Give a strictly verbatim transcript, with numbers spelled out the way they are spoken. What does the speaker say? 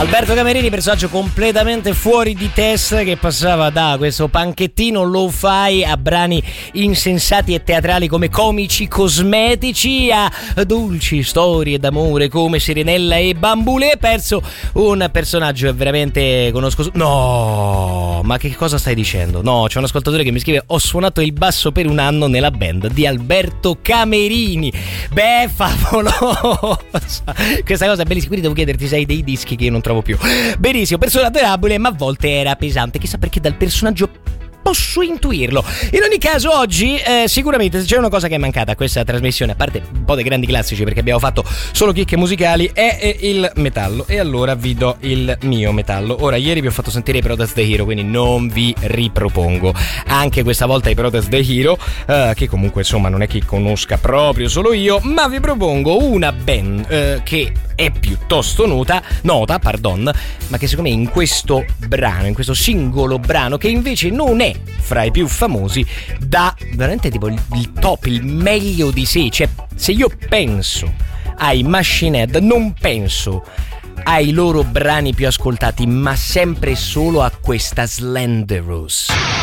Alberto Camerini, personaggio completamente fuori di testa che passava da questo panchettino lo-fi a brani insensati e teatrali come Comici Cosmetici a dolci storie d'amore come Sirenella e Bambulè. Perso un personaggio veramente conosco. No, ma che cosa stai dicendo? No, c'è un ascoltatore che mi scrive: ho suonato il basso per un anno nella band di Alberto Camerini. Beh, favolosa. Questa cosa è bellissima, quindi devo chiederti se hai dei dischi che io non trovo più. Benissimo, persona adorabile, ma a volte era pesante. Chissà perché dal personaggio posso intuirlo. In ogni caso oggi eh, sicuramente c'è una cosa che è mancata a questa trasmissione, a parte un po' dei grandi classici perché abbiamo fatto solo chicche musicali, è, è il metallo. E allora vi do il mio metallo. Ora, ieri vi ho fatto sentire i Protest the Hero, quindi non vi ripropongo anche questa volta i Protest the Hero, eh, che comunque insomma non è che conosca proprio solo io, ma vi propongo una band eh, che è piuttosto nota, nota, pardon, ma che secondo me in questo brano, in questo singolo brano, che invece non è fra i più famosi, dà veramente tipo il, il top, il meglio di sé. Cioè, se io penso ai Machine Head, non penso ai loro brani più ascoltati, ma sempre solo a questa Slenderous.